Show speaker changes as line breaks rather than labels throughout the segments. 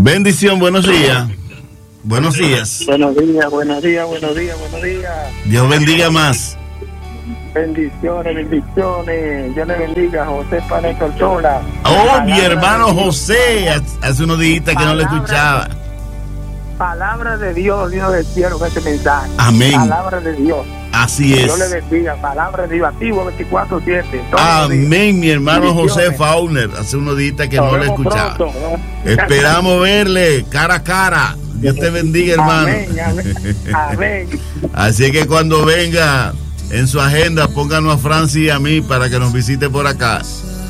Bendición, buenos días. Buenos días.
Buenos días, buenos días, buenos días, buenos días.
Dios bendiga más.
Bendiciones, bendiciones. Dios le bendiga, José Paneto Ortola.
Oh, mi hermano José, hace unos días que no le escuchaba.
Palabra de Dios, Dios del cielo, con este mensaje.
Amén.
Palabra de Dios.
Así es.
Dios le bendiga, palabra de Dios, activo 24/7.
Amén, mi hermano José Fauner, hace unos días que no le escuchaba. Pronto, ¿no? Esperamos verle cara a cara. Dios te bendiga, hermano.
Amén, amén, amén.
Así que cuando venga en su agenda, pónganos a Francis y a mí para que nos visite por acá.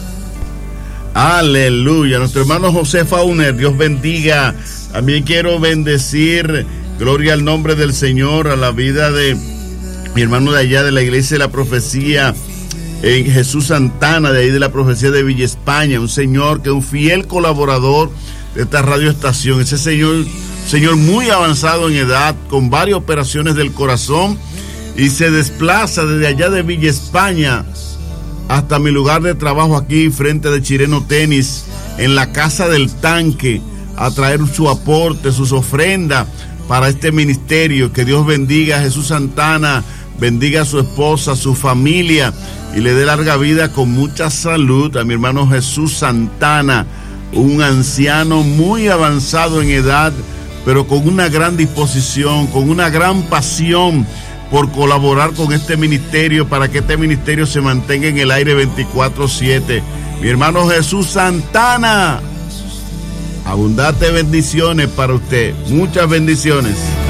Aleluya. Nuestro hermano José Fauner, Dios bendiga. También quiero bendecir, gloria al nombre del Señor, a la vida de mi hermano de allá de la Iglesia de la Profecía, en Jesús Santana, de ahí de la Profecía de Villa España, un señor que es un fiel colaborador de esta radioestación. Ese señor muy avanzado en edad, con varias operaciones del corazón, y se desplaza desde allá de Villa España hasta mi lugar de trabajo aquí frente de Chireno Tenis, en la Casa del Tanque, a traer su aporte, sus ofrendas para este ministerio. Que Dios bendiga a Jesús Santana, bendiga a su esposa, a su familia, y le dé larga vida con mucha salud a mi hermano Jesús Santana, un anciano muy avanzado en edad, pero con una gran disposición, con una gran pasión por colaborar con este ministerio, para que este ministerio se mantenga en el aire 24/7. Mi hermano Jesús Santana, abundantes bendiciones para usted, muchas bendiciones.